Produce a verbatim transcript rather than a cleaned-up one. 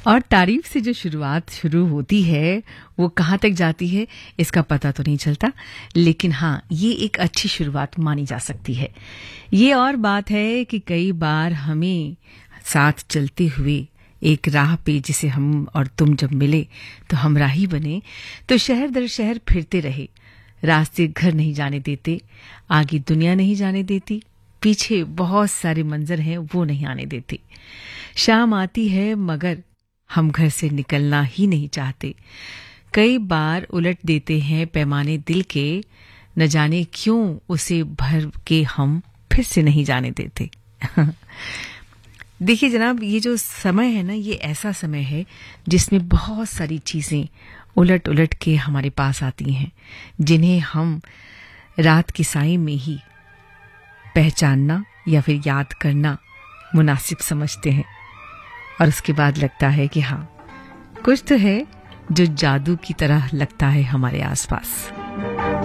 और तारीफ से जो शुरुआत शुरू होती है वो कहाँ तक जाती है इसका पता तो नहीं चलता, लेकिन हाँ ये एक अच्छी शुरुआत मानी जा सकती है। ये और बात है कि कई बार हमें साथ चलते हुए एक राह पे जिसे हम और तुम जब मिले तो हम राही बने, तो शहर दर शहर फिरते रहे, रास्ते घर नहीं जाने देते, आगे दुनिया नहीं जाने देती, पीछे बहुत सारे मंजर हैं वो नहीं आने देते। शाम आती है मगर हम घर से निकलना ही नहीं चाहते। कई बार उलट देते हैं पैमाने दिल के, न जाने क्यों उसे भर के हम फिर से नहीं जाने देते। देखिए जनाब, ये जो समय है ना, ये ऐसा समय है जिसमें बहुत सारी चीजें उलट उलट के हमारे पास आती हैं, जिन्हें हम रात की साई में ही पहचानना या फिर याद करना मुनासिब समझते हैं। और उसके बाद लगता है कि हाँ, कुछ तो है जो जादू की तरह लगता है हमारे आसपास।